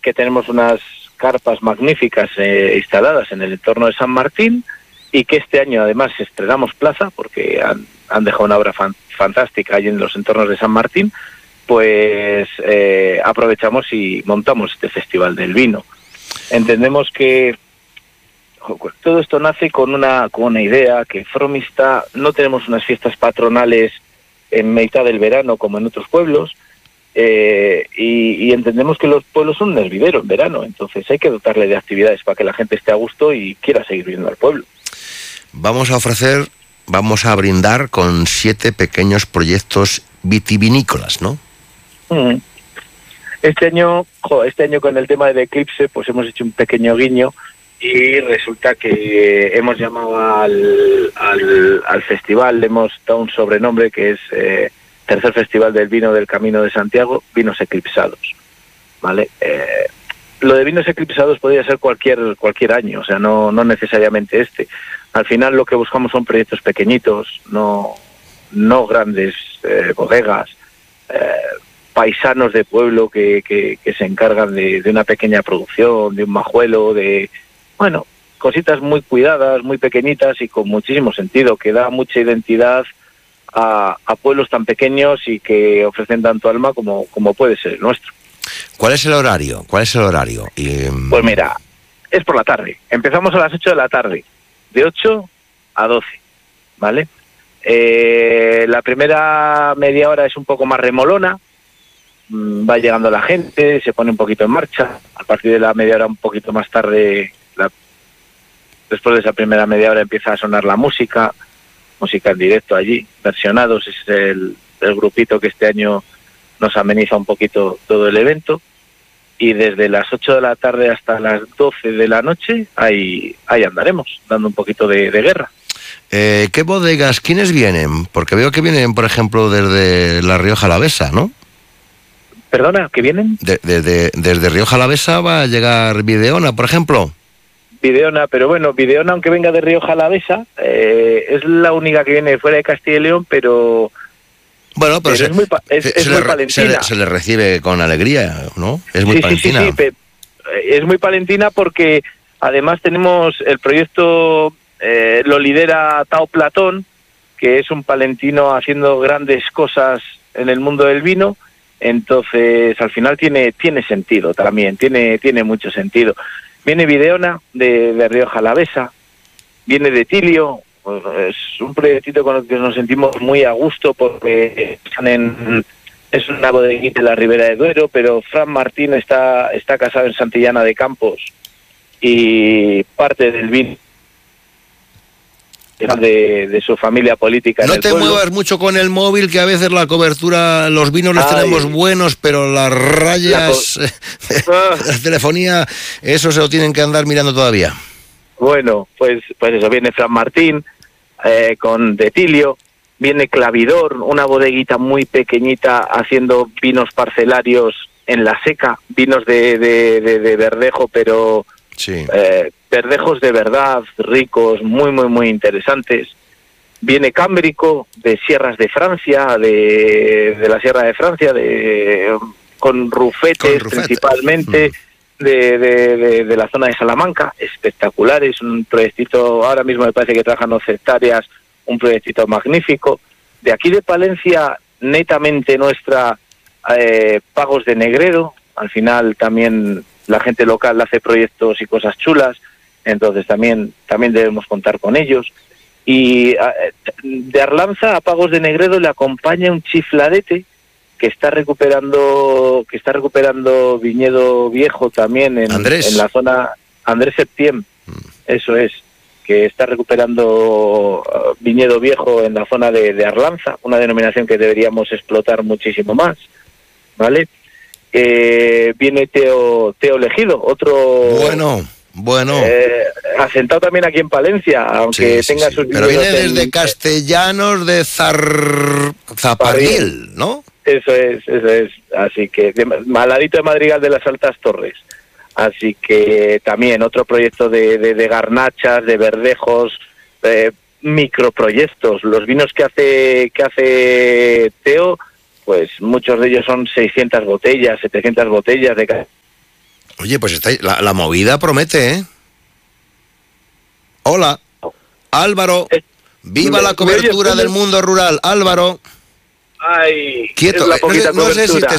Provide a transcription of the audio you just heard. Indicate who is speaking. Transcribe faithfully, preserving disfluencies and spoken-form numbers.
Speaker 1: que tenemos unas carpas magníficas eh, instaladas en el entorno de San Martín, y que este año además estrenamos plaza, porque han, han dejado una obra fan, fantástica ahí en los entornos de San Martín, pues eh, aprovechamos y montamos este Festival del Vino. Entendemos que todo esto nace con una, con una idea, que Fromista no tenemos unas fiestas patronales en mitad del verano como en otros pueblos, eh, y, y entendemos que los pueblos son un hervidero en verano, entonces hay que dotarle de actividades para que la gente esté a gusto y quiera seguir viviendo al pueblo.
Speaker 2: Vamos a ofrecer, vamos a brindar con siete pequeños proyectos vitivinícolas, ¿no?
Speaker 1: Mm. Este año, jo, este año con el tema del eclipse, pues hemos hecho un pequeño guiño, y resulta que hemos llamado al, al, al festival, le hemos dado un sobrenombre que es eh, Tercer Festival del Vino del Camino de Santiago, Vinos Eclipsados, ¿vale? Eh, lo de vinos eclipsados podría ser cualquier cualquier año, o sea, no, no necesariamente este. Al final lo que buscamos son proyectos pequeñitos, no, no grandes eh, bodegas, eh, paisanos de pueblo que, que, que se encargan de, de una pequeña producción, de un majuelo, de... Bueno, cositas muy cuidadas, muy pequeñitas y con muchísimo sentido, que da mucha identidad a, a pueblos tan pequeños y que ofrecen tanto alma como, como puede ser el nuestro.
Speaker 2: ¿Cuál es el horario? ¿Cuál es el horario? Y...
Speaker 1: Pues mira, es por la tarde. Empezamos a las ocho de la tarde, de ocho a doce, ¿vale? Eh, la primera media hora es un poco más remolona, va llegando la gente, se pone un poquito en marcha. A partir de la media hora un poquito más tarde, la... después de esa primera media hora empieza a sonar la música, música en directo allí, Versionados es el, el grupito que este año nos ameniza un poquito todo el evento, y desde las ocho de la tarde hasta las doce de la noche ahí, ahí andaremos, dando un poquito de, de guerra.
Speaker 2: Eh, ¿Qué bodegas, quiénes vienen? Porque veo que vienen, por ejemplo, desde La Rioja Alavesa, ¿no?
Speaker 1: ¿Perdona? ¿Que vienen?
Speaker 2: De, de, de, desde Rioja Alavesa va a llegar Videona, por ejemplo.
Speaker 1: Videona, pero bueno, Videona, aunque venga de Rioja Alavesa, eh, es la única que viene fuera de Castilla y León, pero...
Speaker 2: Bueno, pero,
Speaker 1: pero
Speaker 2: se,
Speaker 1: es muy, es,
Speaker 2: se,
Speaker 1: es muy
Speaker 2: le,
Speaker 1: palentina.
Speaker 2: Se le, se le recibe con alegría, ¿no? Es muy
Speaker 1: sí,
Speaker 2: palentina.
Speaker 1: Sí, sí, sí, es muy palentina porque además tenemos el proyecto, eh, lo lidera Tao Platón, que es un palentino haciendo grandes cosas en el mundo del vino. Entonces, al final tiene tiene sentido también, tiene tiene mucho sentido. Viene Videona, de, de Rioja Alavesa, viene de Tilio, pues es un proyectito con el que nos sentimos muy a gusto porque están en, es una bodeguita de la Ribera de Duero, pero Fran Martín está, está casado en Santillana de Campos y parte del vino De, de su familia política.
Speaker 2: No
Speaker 1: en el
Speaker 2: te
Speaker 1: pueblo.
Speaker 2: muevas mucho con el móvil, que a veces la cobertura, los vinos los Ay, tenemos buenos, pero las rayas, la, la telefonía, eso se lo tienen que andar mirando todavía.
Speaker 1: Bueno, pues pues eso, viene Fran Martín eh, con De Tilio, viene Clavidor, una bodeguita muy pequeñita haciendo vinos parcelarios en la seca, vinos de, de, de, de verdejo, pero...
Speaker 2: Sí.
Speaker 1: Eh, verdejos de verdad, ricos, muy, muy, muy interesantes. Viene Cámbrico, de Sierras de Francia, de, de la Sierra de Francia, de con rufetes, con rufetes. principalmente, mm. de, de, de, de la zona de Salamanca, espectaculares, un proyectito, ahora mismo me parece que trabajan once hectáreas, un proyectito magnífico. De aquí de Palencia, netamente nuestra, eh, Pagos de Negredo, al final también la gente local hace proyectos y cosas chulas, entonces también también debemos contar con ellos. Y de Arlanza a Pagos de Negredo le acompaña un chifladete que está recuperando que está recuperando viñedo viejo también en, en la zona Andrés Septiembre, mm. eso es, que está recuperando uh, viñedo viejo en la zona de, de Arlanza, una denominación que deberíamos explotar muchísimo más, ¿vale? Eh, viene Teo Teo Legido, otro
Speaker 2: bueno bueno
Speaker 1: eh, asentado también aquí en Palencia, aunque
Speaker 2: sí,
Speaker 1: tenga
Speaker 2: sí,
Speaker 1: sus
Speaker 2: sí. Pero viene desde
Speaker 1: en,
Speaker 2: Castellanos de Zar... Zapardiel, ¿no?
Speaker 1: Eso es, eso es, así que de, maladito de Madrigal de las Altas Torres, así que también otro proyecto de, de, de garnachas, de verdejos, eh, microproyectos, los vinos que hace que hace Teo, pues muchos de ellos son seiscientas botellas, setecientas botellas de cada...
Speaker 2: Oye, pues está, la, la movida promete, ¿eh? Hola, Álvaro. Viva
Speaker 1: ¿Me,
Speaker 2: la cobertura del mundo rural, Álvaro.
Speaker 1: Ay,
Speaker 2: quieto.
Speaker 1: es la poquita
Speaker 2: no, sé, no sé si te